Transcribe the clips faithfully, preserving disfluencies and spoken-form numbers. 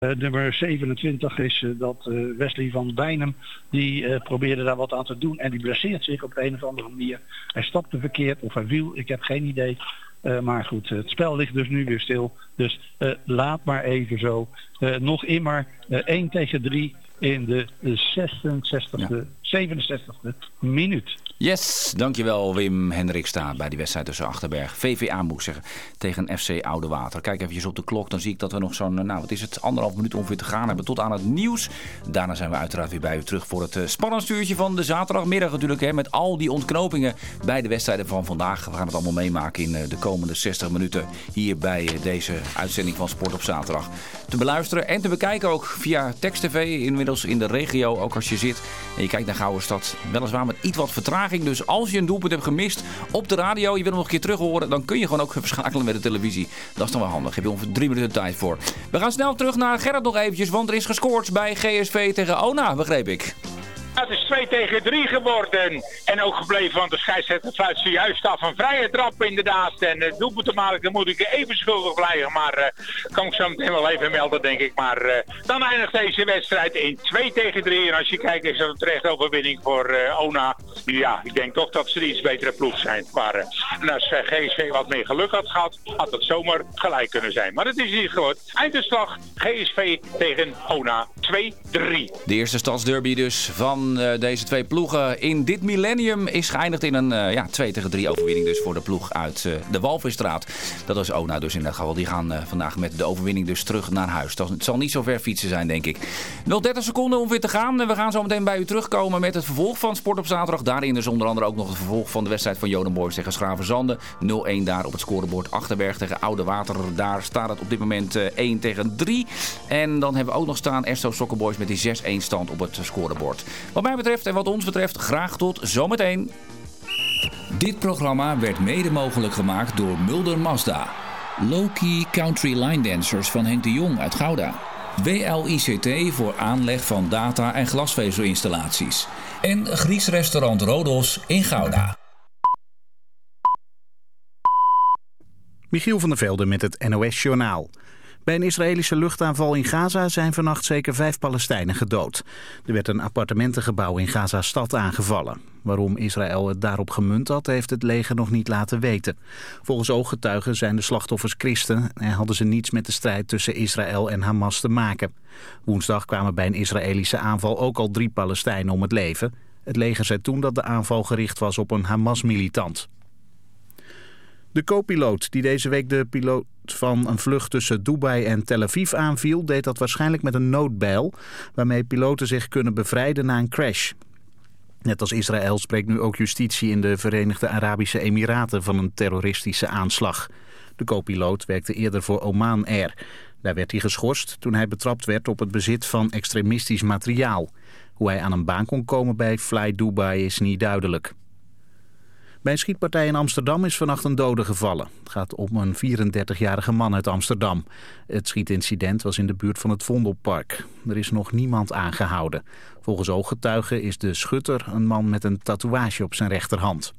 Uh, nummer zevenentwintig is uh, dat uh, Wesley van Bijnem. Die uh, probeerde daar wat aan te doen. En die blesseert zich op de een of andere manier. Hij stapte verkeerd of hij viel. Ik heb geen idee. Uh, maar goed, uh, het spel ligt dus nu weer stil. Dus uh, laat maar even zo. Uh, nog immer uh, één tegen drie in de zesenzestigste, ja. zevenenzestigste minuut. Yes, dankjewel Wim Hendrikstra bij die wedstrijd tussen Achterberg. V V A moet ik zeggen, tegen F C Oudewater. Kijk even op de klok, dan zie ik dat we nog zo'n, nou wat is het, anderhalf minuut ongeveer te gaan hebben tot aan het nieuws. Daarna zijn we uiteraard weer bij u terug voor het uh, spannendste uurtje van de zaterdagmiddag natuurlijk. Hè, met al die ontknopingen bij de wedstrijden van vandaag. We gaan het allemaal meemaken in uh, de komende zestig minuten hier bij uh, deze uitzending van Sport op Zaterdag. Te beluisteren en te bekijken ook via Text T V, inmiddels in de regio, ook als je zit en je kijkt naar Gouwenstad. Weliswaar met iets wat vertraging. Dus als je een doelpunt hebt gemist op de radio, je wil hem nog een keer terug horen, dan kun je gewoon ook verschakelen met de televisie. Dat is dan wel handig. Heb je ongeveer drie minuten tijd voor. We gaan snel terug naar Gerrit nog eventjes, want er is gescoord bij G S V tegen Ona, begreep ik. Het is twee tegen drie geworden. En ook gebleven, want de scheidsrechter fluit zojuist af. Een vrije trap inderdaad. En het doelpunt te maken, dan moet ik even schuldig blijven. Maar uh, kan ik zo meteen wel even melden, denk ik. Maar uh, dan eindigt deze wedstrijd in twee tegen drie. En als je kijkt, is dat een terechte overwinning voor uh, Ona. Ja, ik denk toch dat ze een iets betere ploeg zijn. Maar uh, en als uh, G S V wat meer geluk had gehad, had het zomaar gelijk kunnen zijn. Maar het is niet geworden. Einduitslag G S V tegen Ona twee drie. De eerste stadsderby dus van Uh, deze twee ploegen in dit millennium is geëindigd in een uh, ja, twee tegen drie overwinning dus voor de ploeg uit uh, de Walvisstraat. Dat is Ona dus in dat geval. Die gaan uh, vandaag met de overwinning dus terug naar huis. Dat, het zal niet zo ver fietsen zijn, denk ik. Nog dertig seconden om weer te gaan. We gaan zo meteen bij u terugkomen met het vervolg van Sport op Zaterdag. Daarin is onder andere ook nog het vervolg van de wedstrijd van Joden Boys tegen Schravenzande. nul een daar op het scorebord. Achterberg tegen Oudewater. Daar staat het op dit moment uh, één tegen drie. En dan hebben we ook nog staan Ersto Soccer Boys met die zes een stand op het scorebord. Wat mij betreft en wat ons betreft, graag tot zometeen. Dit programma werd mede mogelijk gemaakt door Mulder Mazda. Low-key Country Line Dancers van Henk de Jong uit Gouda. W L I C T voor aanleg van data- en glasvezelinstallaties. En Grieks restaurant Rodos in Gouda. Michiel van der Velde met het N O S-journaal. Bij een Israëlische luchtaanval in Gaza zijn vannacht zeker vijf Palestijnen gedood. Er werd een appartementengebouw in Gaza-stad aangevallen. Waarom Israël het daarop gemunt had, heeft het leger nog niet laten weten. Volgens ooggetuigen zijn de slachtoffers christen en hadden ze niets met de strijd tussen Israël en Hamas te maken. Woensdag kwamen bij een Israëlische aanval ook al drie Palestijnen om het leven. Het leger zei toen dat de aanval gericht was op een Hamas-militant. De co-piloot die deze week de piloot van een vlucht tussen Dubai en Tel Aviv aanviel, deed dat waarschijnlijk met een noodbijl, waarmee piloten zich kunnen bevrijden na een crash. Net als Israël spreekt nu ook justitie in de Verenigde Arabische Emiraten van een terroristische aanslag. De co-piloot werkte eerder voor Oman Air. Daar werd hij geschorst toen hij betrapt werd op het bezit van extremistisch materiaal. Hoe hij aan een baan kon komen bij Fly Dubai is niet duidelijk. Bij een schietpartij in Amsterdam is vannacht een dode gevallen. Het gaat om een vierendertigjarige man uit Amsterdam. Het schietincident was in de buurt van het Vondelpark. Er is nog niemand aangehouden. Volgens ooggetuigen is de schutter een man met een tatoeage op zijn rechterhand.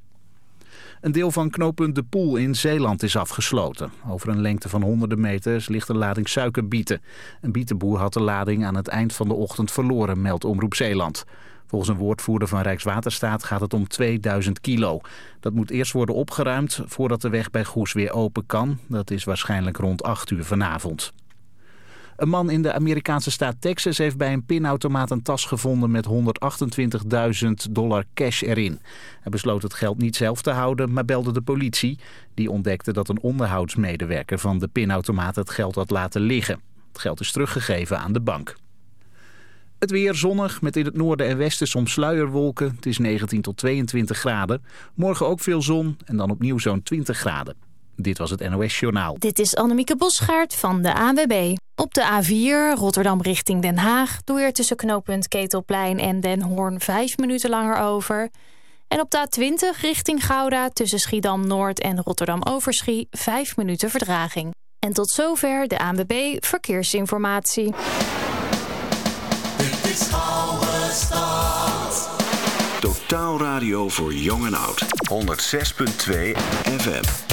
Een deel van knooppunt De Poel in Zeeland is afgesloten. Over een lengte van honderden meters ligt een lading suikerbieten. Een bietenboer had de lading aan het eind van de ochtend verloren, meldt Omroep Zeeland. Volgens een woordvoerder van Rijkswaterstaat gaat het om tweeduizend kilo. Dat moet eerst worden opgeruimd voordat de weg bij Goes weer open kan. Dat is waarschijnlijk rond acht uur vanavond. Een man in de Amerikaanse staat Texas heeft bij een pinautomaat een tas gevonden met honderdachtentwintigduizend dollar cash erin. Hij besloot het geld niet zelf te houden, maar belde de politie. Die ontdekte dat een onderhoudsmedewerker van de pinautomaat het geld had laten liggen. Het geld is teruggegeven aan de bank. Het weer zonnig, met in het noorden en westen soms sluierwolken. Het is negentien tot tweeëntwintig graden. Morgen ook veel zon en dan opnieuw zo'n twintig graden. Dit was het N O S-journaal. Dit is Annemieke Bosgaard van de A N W B. Op de A vier, Rotterdam richting Den Haag, doe je er tussen knooppunt Ketelplein en Den Hoorn vijf minuten langer over. En op de A twintig richting Gouda, tussen Schiedam-Noord en Rotterdam-Overschie, vijf minuten vertraging. En tot zover de A N W B Verkeersinformatie. Dit is Gouwenstad. Totaal radio voor jong en oud. honderd zes komma twee F M.